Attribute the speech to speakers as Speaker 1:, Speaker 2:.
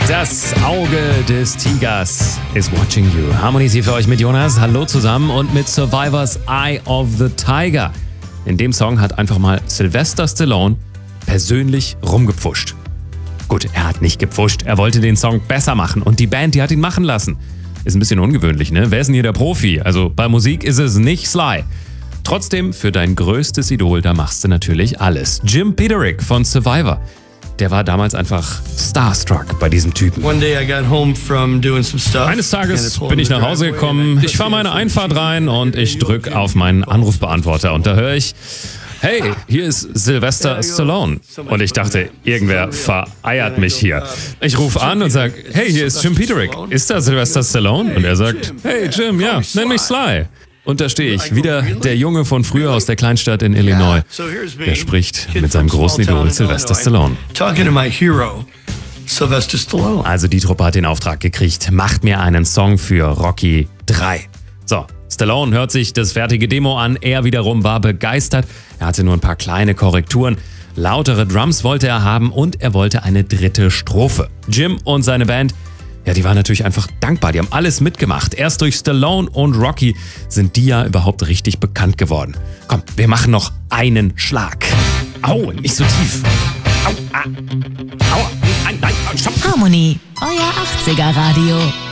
Speaker 1: Das Auge des Tigers is watching you. Harmonies hier für euch mit Jonas. Hallo zusammen und mit Survivors Eye of the Tiger. In dem Song hat einfach mal Sylvester Stallone persönlich rumgepfuscht. Gut, er hat nicht gepfuscht. Er wollte den Song besser machen und die Band, die hat ihn machen lassen. Ist ein bisschen ungewöhnlich, ne? Wer ist denn hier der Profi? Also bei Musik ist es nicht Sly. Trotzdem, für dein größtes Idol, da machst du natürlich alles. Jim Peterick von Survivor. Der war damals einfach starstruck bei diesem Typen. Eines Tages bin ich nach Hause gekommen, ich fahre meine Einfahrt rein und ich drücke auf meinen Anrufbeantworter und da höre ich: Hey, hier ist Sylvester Stallone. Und ich dachte, irgendwer vereiert mich hier. Ich rufe an und sage: Hey, hier ist Jim Peterick. Ist da Sylvester Stallone? Und er sagt: Hey Jim, ja, nenn mich Sly. Und da stehe ich, wieder der Junge von früher aus der Kleinstadt in Illinois. Der spricht mit seinem großen Idol Sylvester Stallone. Also die Truppe hat den Auftrag gekriegt: Macht mir einen Song für Rocky 3. So, Stallone hört sich das fertige Demo an, er wiederum war begeistert. Er hatte nur ein paar kleine Korrekturen. Lautere Drums wollte er haben und er wollte eine dritte Strophe. Jim und seine Band, ja, die waren natürlich einfach dankbar, die haben alles mitgemacht. Erst durch Stallone und Rocky sind die ja überhaupt richtig bekannt geworden. Komm, wir machen noch einen Schlag. Au, nicht so tief. Au, au, nein, stopp.
Speaker 2: Harmony, euer 80er Radio.